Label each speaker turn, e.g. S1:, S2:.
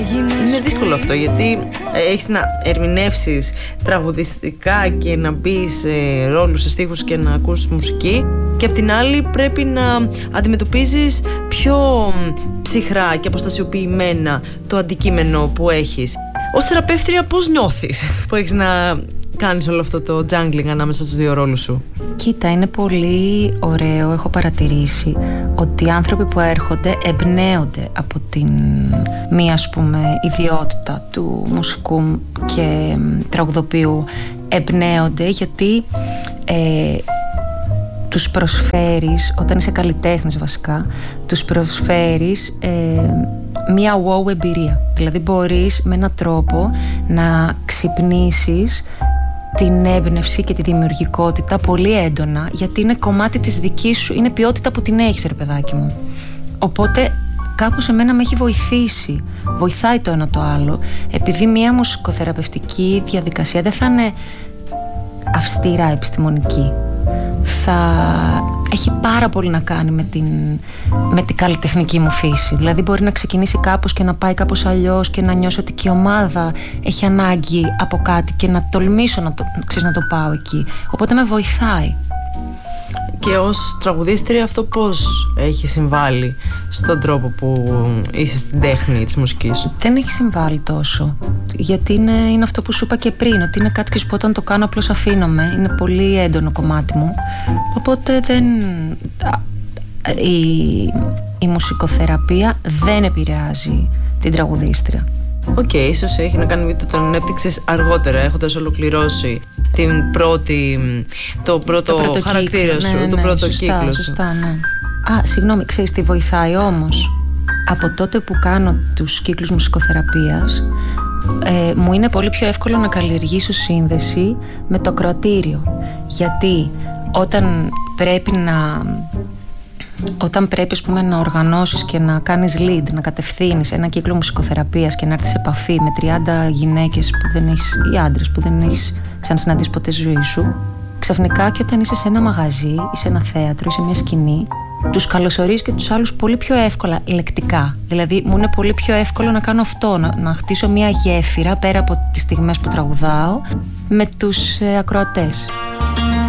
S1: Είναι δύσκολο αυτό, γιατί έχεις να ερμηνεύσεις τραγουδιστικά και να μπεις σε ρόλους, σε στίχους και να ακούσεις μουσική, και απ' την άλλη πρέπει να αντιμετωπίζεις πιο ψυχρά και αποστασιοποιημένα το αντικείμενο που έχεις. Ως θεραπεύτρια πώς νιώθεις που έχεις να κάνεις όλο αυτό το juggling ανάμεσα στους δύο ρόλους σου?
S2: Κοίτα, είναι πολύ ωραίο. Έχω παρατηρήσει ότι οι άνθρωποι που έρχονται εμπνέονται από την μία, ας πούμε, ιδιότητα του μουσικού και τραγουδοποιού. Εμπνέονται γιατί τους προσφέρεις, όταν είσαι καλλιτέχνης βασικά, τους προσφέρεις μία wow εμπειρία. Δηλαδή μπορείς με έναν τρόπο να ξυπνήσεις την έμπνευση και τη δημιουργικότητα πολύ έντονα, γιατί είναι κομμάτι της δικής σου, είναι ποιότητα που την έχεις, ρε παιδάκι μου. Οπότε κάπως εμένα με έχει βοηθήσει, βοηθάει το ένα το άλλο, επειδή μία μουσικοθεραπευτική διαδικασία δεν θα είναι αυστηρά επιστημονική. Θα έχει πάρα πολύ να κάνει με την καλλιτεχνική μου φύση. Δηλαδή μπορεί να ξεκινήσει κάπως και να πάει κάπως αλλιώς και να νιώσω ότι και η ομάδα έχει ανάγκη από κάτι και να τολμήσω να το πάω εκεί. Οπότε με βοηθάει.
S1: Και ως τραγουδίστρια αυτό πώς έχει συμβάλει στον τρόπο που είσαι στην τέχνη της μουσικής?
S2: Δεν έχει συμβάλει τόσο, γιατί είναι αυτό που σου είπα και πριν, ότι είναι κάτι που όταν το κάνω απλώς αφήνομαι. Είναι πολύ έντονο κομμάτι μου. Οπότε η μουσικοθεραπεία δεν επηρεάζει την τραγουδίστρια.
S1: Οκ, ίσως έχει να κάνει με το τον ανέπτυξες αργότερα, έχοντας ολοκληρώσει το πρώτο χαρακτήρα σου,
S2: ναι,
S1: το πρώτο κύκλο σου.
S2: Σωστά, ναι. Συγγνώμη, ξέρεις τι βοηθάει όμως? Από τότε που κάνω τους κύκλους μουσικοθεραπείας, μου είναι πολύ πιο εύκολο να καλλιεργήσω σύνδεση με το ακροατήριο. Γιατί όταν πρέπει ας πούμε, να οργανώσεις και να κάνεις lead, να κατευθύνεις ένα κύκλο μουσικοθεραπείας και να έρθεις σε επαφή με 30 γυναίκες ή άντρες που δεν έχεις ξανασυναντήσει ποτέ στη ζωή σου, ξαφνικά και όταν είσαι σε ένα μαγαζί ή σε ένα θέατρο ή σε μια σκηνή, τους καλωσορίζεις και τους άλλους πολύ πιο εύκολα λεκτικά. Δηλαδή μου είναι πολύ πιο εύκολο να κάνω αυτό, να χτίσω μια γέφυρα πέρα από τις στιγμές που τραγουδάω με τους ακροατές.